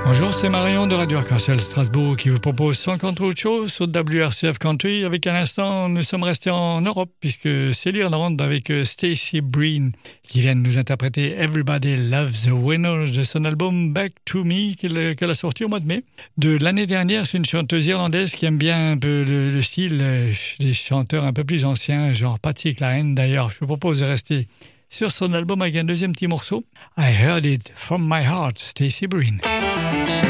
Bonjour, c'est Marion de Radio Arc-en-Ciel Strasbourg qui vous propose 50 autres choses sur WRCF Country. Avec un instant, nous sommes restés en Europe puisque c'est l'Irlande avec Stacey Breen qui vient de nous interpréter Everybody Loves a Winner de son album Back to Me qu'elle a sorti au mois de mai. De l'année dernière, c'est une chanteuse irlandaise qui aime bien un peu le style des chanteurs un peu plus anciens, genre Patsy Cline. D'ailleurs, je vous propose de rester sur son album avec un deuxième petit morceau. I Heard It From My Heart, Stacey Breen.